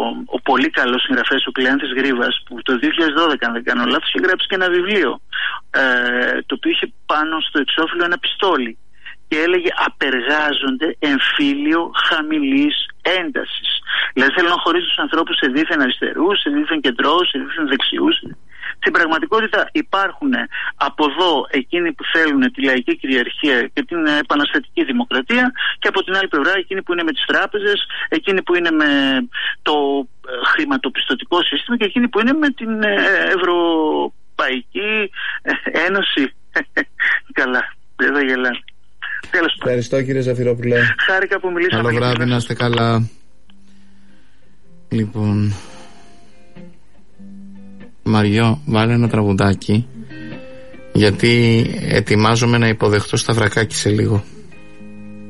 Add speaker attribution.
Speaker 1: ο πολύ καλός συγγραφέας ο Κλεάνθης Γρίβας, που το 2012, αν δεν κάνω λάθος, είχε γράψει και ένα βιβλίο το οποίο είχε πάνω στο εξώφυλλο ένα πιστόλι και έλεγε «Απεργάζονται εμφύλιο χαμηλής έντασης». Δηλαδή θέλουν να χωρίσουν τους ανθρώπους σε δίθεν αριστερούς, σε δίθεν κεντρώους, σε δίθεν δεξιούς. Στην πραγματικότητα υπάρχουν από εδώ εκείνοι που θέλουν τη λαϊκή κυριαρχία και την επαναστατική δημοκρατία, και από την άλλη πλευρά εκείνοι που είναι με τις τράπεζες, εκείνοι που είναι με το χρηματοπιστωτικό σύστημα και εκείνοι που είναι με την Ευρωπαϊκή Ένωση. Καλά, εδώ γελάνε.
Speaker 2: Ευχαριστώ κύριε Ζαφυρόπουλε.
Speaker 1: Χάρηκα που μιλήσαμε.
Speaker 2: Καλό βράδυ, να είστε καλά. Λοιπόν, Μαριό, βάλε ένα τραγουδάκι, γιατί ετοιμάζομαι να υποδεχτώ Σταυρακάκη σε λίγο.